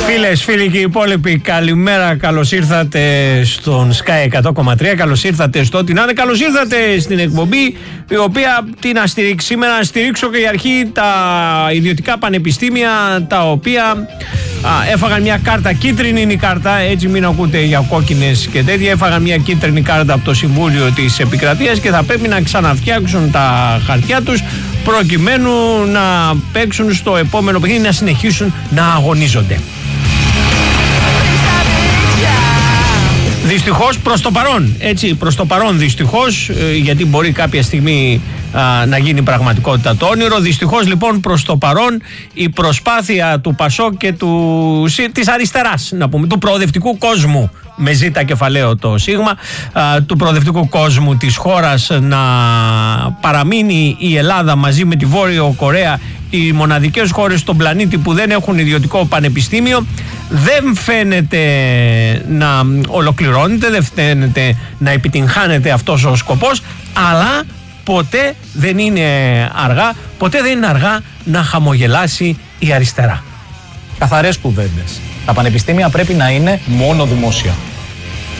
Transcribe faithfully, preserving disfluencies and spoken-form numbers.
Φίλες, φίλοι και οι υπόλοιποι, καλημέρα, καλώς ήρθατε στον Sky εκατό κόμμα τρία, καλώς ήρθατε στο ό,τι να είναι, καλώς ήρθατε στην εκπομπή η οποία τι να στηρίξει σήμερα, να στηρίξω και η αρχή τα ιδιωτικά πανεπιστήμια τα οποία α, έφαγαν μια κάρτα, κίτρινη είναι η κάρτα, έτσι μην ακούτε για κόκκινες και τέτοια, έφαγαν μια κίτρινη κάρτα από το Συμβούλιο της Επικρατείας και θα πρέπει να ξαναφτιάξουν τα χαρτιά τους προκειμένου να παίξουν στο επόμενο παιχνίδι, να συνεχίσουν να αγωνίζονται. Δυστυχώς προς το παρόν, έτσι, προς το παρόν δυστυχώς, γιατί μπορεί κάποια στιγμή α, να γίνει πραγματικότητα το όνειρο. Δυστυχώς λοιπόν προς το παρόν η προσπάθεια του Πασόκ και του, της αριστεράς, να πούμε, του προοδευτικού κόσμου, με ζήτα κεφαλαίο το σίγμα, α, του προοδευτικού κόσμου της χώρας να παραμείνει η Ελλάδα μαζί με τη Βόρειο Κορέα, οι μοναδικές χώρες στον πλανήτη που δεν έχουν ιδιωτικό πανεπιστήμιο, δεν φαίνεται να ολοκληρώνεται, δεν φαίνεται να επιτυγχάνεται αυτός ο σκοπός, αλλά ποτέ δεν είναι αργά, ποτέ δεν είναι αργά να χαμογελάσει η αριστερά. Καθαρές κουβέντες. Τα πανεπιστήμια πρέπει να είναι μόνο δημόσια.